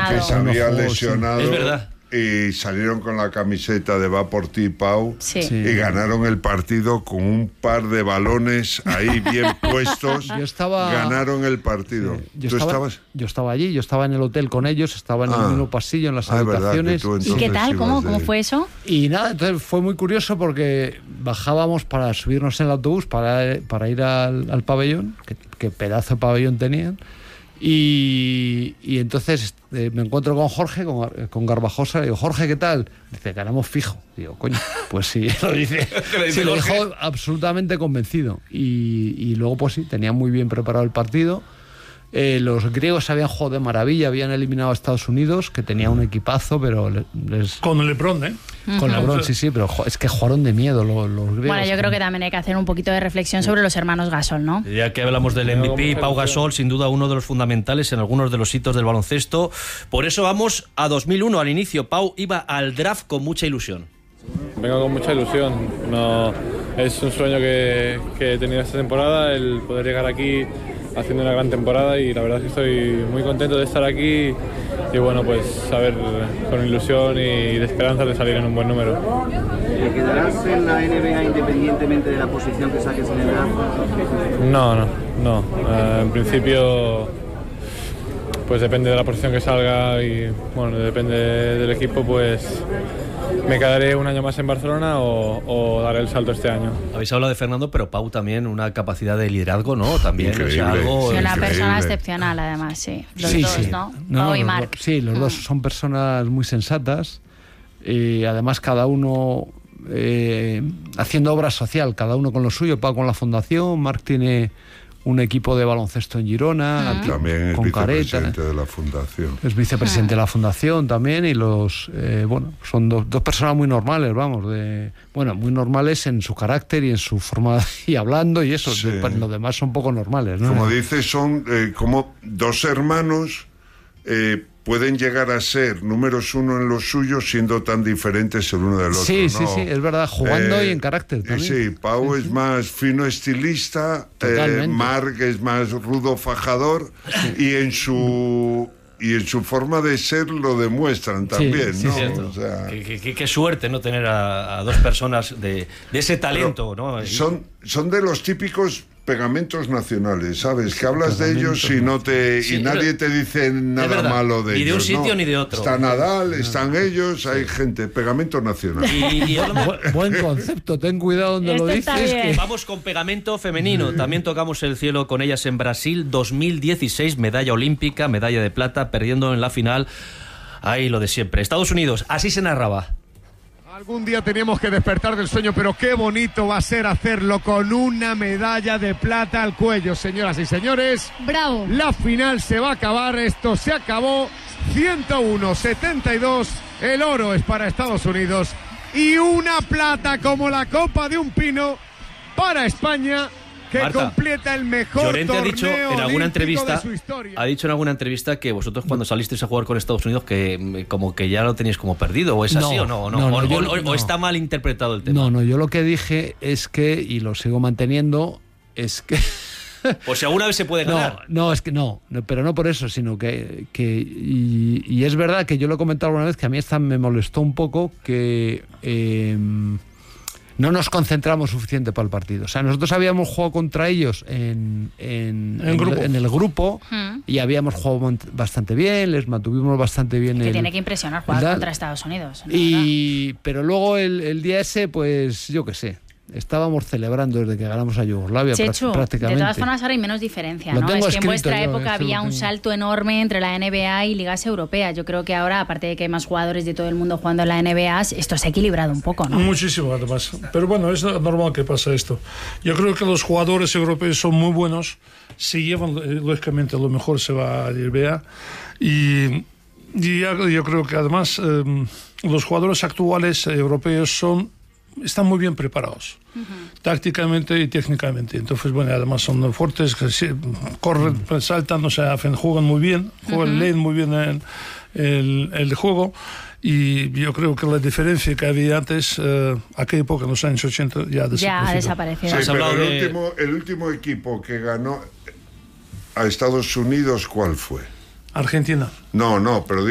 lesionado. Que se había lesionado. Es verdad. Y salieron con la camiseta de Va por ti, Pau, Sí. y ganaron el partido con un par de balones ahí bien puestos. Ganaron el partido. ¿Tú estabas? Yo estaba allí, yo estaba en el hotel con ellos, estaba en el mismo pasillo, en las habitaciones. ¿Y qué tal? ¿Cómo fue eso? Y nada, entonces fue muy curioso porque bajábamos para subirnos en el autobús para ir al pabellón, que pedazo de pabellón tenían. Y entonces me encuentro con Jorge, con Garbajosa, le digo, Jorge, ¿qué tal? Dice, ganamos fijo. Digo, coño, pues sí, lo dice. Sí, lo dejó absolutamente convencido. Y luego, pues sí, tenía muy bien preparado el partido. Los griegos habían jugado de maravilla, habían eliminado a Estados Unidos, que tenía un equipazo, pero con LeBron, ¿eh? Con LeBron, sí, pero es que jugaron de miedo los griegos. Bueno, yo creo que también hay que hacer un poquito de reflexión sobre los hermanos Gasol, ¿no? Ya que hablamos del MVP, Pau Gasol, sin duda uno de los fundamentales en algunos de los hitos del baloncesto. Por eso vamos a 2001, al inicio. Pau iba al draft con mucha ilusión. Vengo con mucha ilusión. No, es un sueño que he tenido esta temporada, el poder llegar aquí haciendo una gran temporada, y la verdad es que estoy muy contento de estar aquí y bueno, pues saber con ilusión y de esperanza de salir en un buen número. ¿Te quedarás en la NBA independientemente de la posición que saques en el draft? No. En principio pues depende de la posición que salga y bueno, depende del equipo, pues me quedaré un año más en Barcelona o daré el salto este año. Habéis hablado de Fernando, pero Pau también una capacidad de liderazgo, ¿no? También, increíble, sí, una persona excepcional, además, sí. Los dos, ¿no? Pau y Marc. Sí, los dos son personas muy sensatas y además cada uno haciendo obra social, cada uno con lo suyo. Pau con la fundación, Marc tiene un equipo de baloncesto en Girona, también es con vicepresidente Careta, de la fundación. es vicepresidente de la fundación también, y son dos personas muy normales, muy normales en su carácter y en su forma y hablando y eso. Sí. Pues los demás son poco normales, ¿no? Como dices, son como dos hermanos, pueden llegar a ser números uno en lo suyo siendo tan diferentes el uno del otro. Sí, ¿no? sí, es verdad, jugando y en carácter también. Sí, Pau es más fino estilista, Marc es más rudo fajador, y en su forma de ser lo demuestran también, sí, ¿no? Cierto. O sea, Qué suerte, ¿no? Tener a dos personas de ese talento, ¿no? Son de los típicos pegamentos nacionales, ¿sabes? Que hablas de ellos y nadie te dice nada malo de ellos. Ni de un sitio, ¿no? ni de otro. Está Nadal, están ellos, hay gente, pegamento nacional. Y buen concepto, ten cuidado donde lo dices. Vamos con pegamento femenino. También tocamos el cielo con ellas en Brasil 2016, medalla olímpica, medalla de plata, perdiendo en la final. Ahí lo de siempre. Estados Unidos, así se narraba. Algún día teníamos que despertar del sueño, pero qué bonito va a ser hacerlo con una medalla de plata al cuello, señoras y señores. ¡Bravo! La final se va a acabar, esto se acabó. 101-72, el oro es para Estados Unidos y una plata como la copa de un pino para España, que Marta, completa el mejor Llorente torneo ha dicho en alguna entrevista, de su historia. ha dicho en alguna entrevista que vosotros cuando salisteis a jugar con Estados Unidos que como que ya lo teníais como perdido, ¿o es así o no? ¿O está mal interpretado el tema? No, yo lo que dije es que, y lo sigo manteniendo, es que... Pues si alguna vez se puede ganar. Es que no, pero no por eso, sino que y es verdad que yo lo he comentado alguna vez, que a mí esta me molestó un poco que no nos concentramos suficiente para el partido. O sea, nosotros habíamos jugado contra ellos en el grupo y habíamos jugado bastante bien, les mantuvimos bastante bien. Que tiene que impresionar jugar contra Estados Unidos, ¿no? Pero luego el día ese, pues yo qué sé, estábamos celebrando desde que ganamos a Yugoslavia prácticamente. De todas formas ahora hay menos diferencia, ¿no? Es que en vuestra época había un salto enorme entre la NBA y ligas europeas. Yo creo que ahora, aparte de que hay más jugadores de todo el mundo jugando en la NBA, esto se ha equilibrado un poco, ¿no? Muchísimo, además. Pero bueno, es normal que pase esto. Yo creo que los jugadores europeos son muy buenos. Si llevan, lógicamente, lo mejor se va a la NBA. Y yo creo que además los jugadores actuales europeos están muy bien preparados, tácticamente y técnicamente. Entonces, bueno, además son fuertes, que corren, saltan, o sea, juegan muy bien, leen muy bien el juego. Y yo creo que la diferencia que había antes, aquella época, en los años 80, ya ha desaparecido. Sí, pero el último equipo que ganó a Estados Unidos, ¿cuál fue? Argentina. No, pero